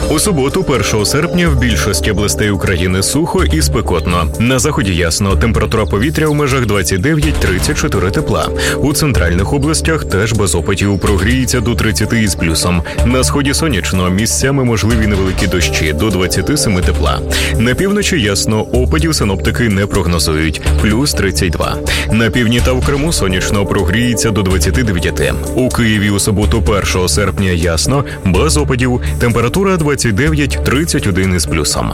У суботу, 1 серпня, в більшості областей України сухо і спекотно. На заході ясно, температура повітря в межах 29-34 тепла. У центральних областях теж без опадів, прогріється до 30 із плюсом. На сході сонячно, місцями можливі невеликі дощі, до 27 тепла. На півночі ясно, опадів синоптики не прогнозують, плюс 32. На півдні та в Криму сонячно, прогріється до 29. У Києві у суботу, 1 серпня ясно, без опадів, температура 29-31 із плюсом.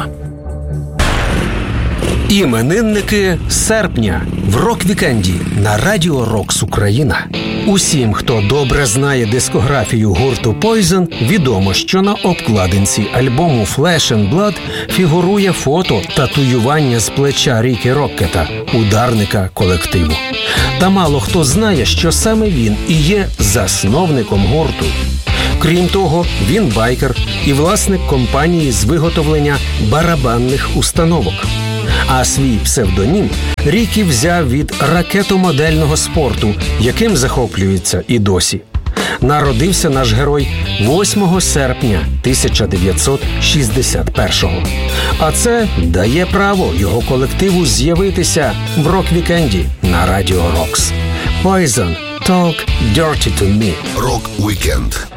Іменинники серпня в рок-вікенді на Радіо Рокс Україна. Усім, хто добре знає дискографію гурту Poison, відомо, що на обкладинці альбому Flesh and Blood фігурує фото татуювання з плеча Рікі Роккета, ударника колективу. Та мало хто знає, що саме він і є засновником гурту. Крім того, він байкер і власник компанії з виготовлення барабанних установок. А свій псевдонім Рікі взяв від ракетомодельного спорту, яким захоплюється і досі. Народився наш герой 8 серпня 1961-го. А це дає право його колективу з'явитися в рок-вікенді на Радіо Рокс. Poison, Talk Dirty to Me. Рок-вікенд.